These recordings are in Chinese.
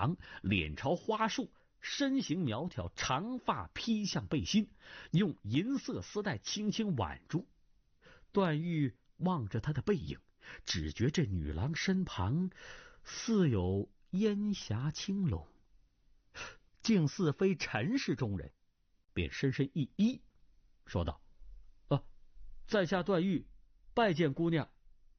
郎，脸朝花树，身形苗条，长发披向背心，用银色丝带轻轻挽住。段誉望着他的背影，只觉这女郎身旁似有烟霞轻拢，竟似非尘世中人，便深深一揖，说道：“在下段誉，拜见姑娘。”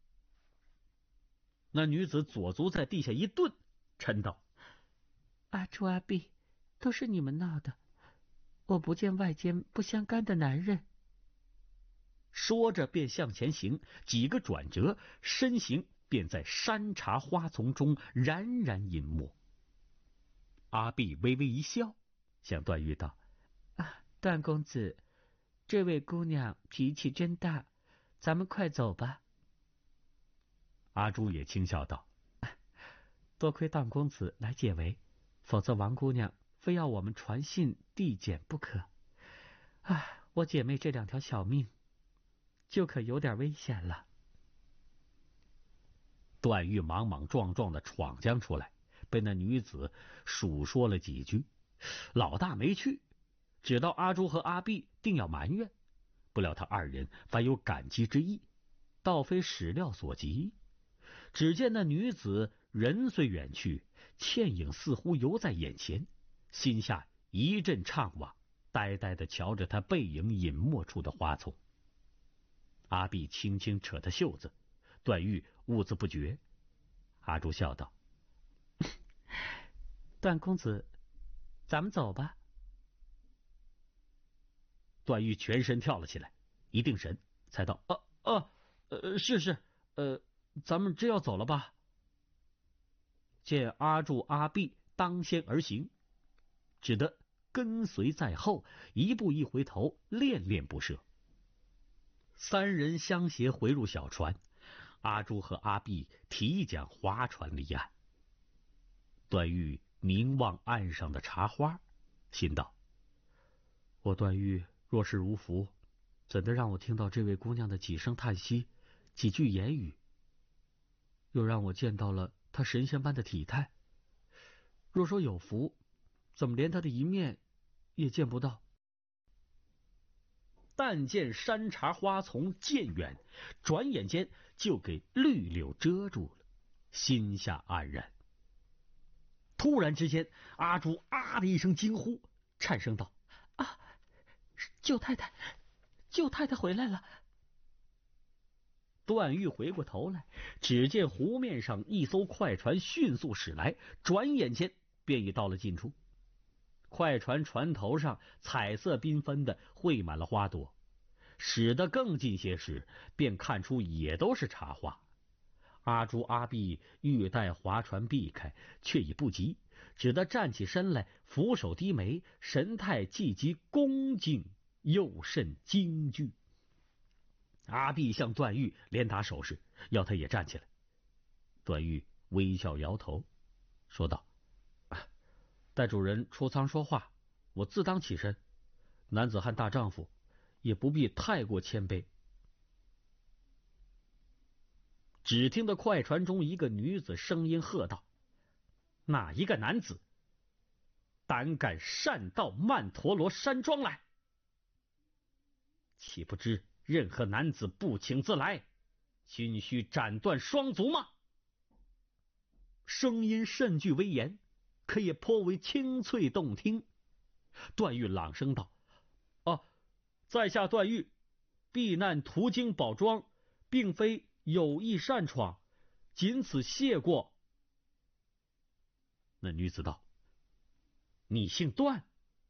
那女子左足在地下一顿，嗔道：“ 阿朱阿碧，都是你们闹的，我不见外间不相干的男人。” 说着便向前行，几个转折，身形便在山茶花丛中冉冉隐没。阿碧微微一笑，向段誉道：“ 段公子，这位姑娘脾气真大，咱们快走吧。” 阿朱也轻笑道：“ 多亏段公子来解围，否则王姑娘非要我们传信递减不可。我姐妹这2条小命就可有点危险了。” 段誉莽莽撞撞的闯将出来，被那女子数说了几句，老大没去，只道阿朱和阿碧定要埋怨，不料他2人反有感激之意，倒非始料所及。只见那女子人虽远去，倩影似乎犹在眼前，心下一阵怅惘，呆呆地瞧着他背影隐没处的花丛。阿碧轻轻扯他袖子，段誉兀自不觉。阿朱笑道：“ 段公子，咱们走吧。” 段誉全身跳了起来，一定神，才道：“是，咱们真要走了吧？”见阿柱、阿碧当先而行，只得跟随在后，一步一回头，恋恋不舍。3人相携回入小船，阿朱和阿碧提桨划船离岸。段誉凝望岸上的茶花，心道：“我段誉若是如福，怎的让我听到这位姑娘的几声叹息，几句言语，又让我见到了她神仙般的体态？若说有福，怎么连她的一面也见不到？”但见山茶花丛渐远，转眼间就给绿柳遮住了，心下黯然。突然之间，阿朱啊的一声惊呼，颤声道：“ 舅太太，舅太太回来了！” 段誉回过头来，只见湖面上一艘快船迅速驶来，转眼间便已到了近处。快船船头上彩色缤纷的绘满了花朵，驶得更近些时，便看出也都是茶花。阿朱、阿碧欲待划船避开，却已不及，只得站起身来，俯首低眉，神态既极恭敬，又甚惊惧。阿碧向段誉连打手势，要他也站起来。段誉微笑摇头，说道：“待主人出舱说话，我自当起身。男子汉大丈夫，也不必太过谦卑。”只听得快船中一个女子声音喝道：“哪一个男子胆敢擅到曼陀罗山庄来？岂不知任何男子不请自来，均须斩断双足吗？”声音甚具威严，可也颇为清脆动听。段誉朗声道：“在下段誉，避难途经宝庄，并非有意擅闯，仅此谢过。”那女子道：“你姓段？”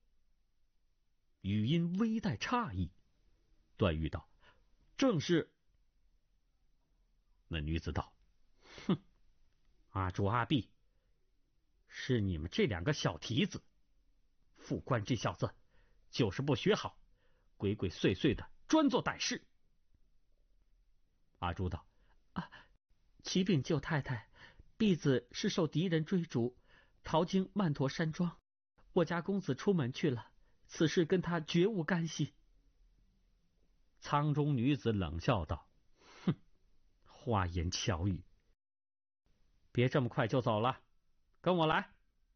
语音微带诧异。段誉道：“正是。”那女子道：“阿朱、阿碧，是你们这2个小蹄子。副官这小子就是不学好，鬼鬼祟祟的专做歹事。”阿朱道：“ 启禀舅太太，婢子是受敌人追逐，逃经曼陀山庄，我家公子出门去了，此事跟他绝无干系。” 舱中女子冷笑道：“花言巧语，别这么快就走了，跟我来。”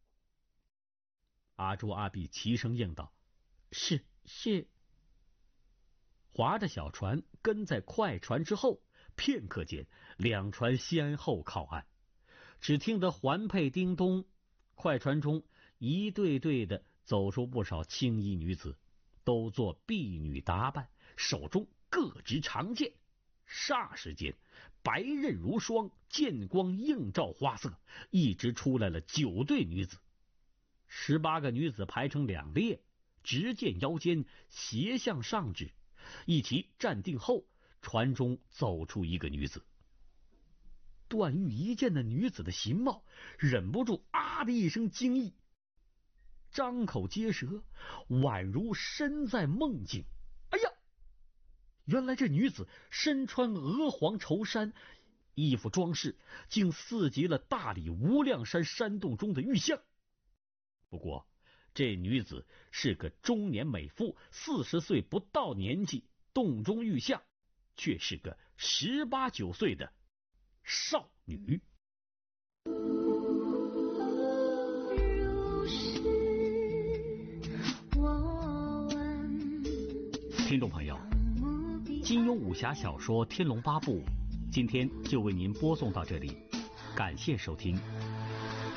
阿朱阿碧齐声应道：“ 是。” 划着小船跟在快船之后，片刻间，两船先后靠岸。只听得环佩叮咚，快船中一对对的走出不少青衣女子，都做婢女打扮，手中各执长剑。霎时间，白刃如霜，剑光映照花色，一直出来了9对女子。18个女子排成2列，执剑腰间，斜向上指。一齐站定后，船中走出一个女子。段誉一见那女子的形貌，忍不住啊的一声惊异，张口结舌，宛如身在梦境。哎呀！原来这女子身穿鹅黄绸衫，衣服装饰竟似极了大理无量山山洞中的玉像。不过这女子是个中年美妇，40岁不到年纪，洞中玉像却是个18、19岁的少女。听众朋友，金庸武侠小说《天龙八部》今天就为您播送到这里，感谢收听。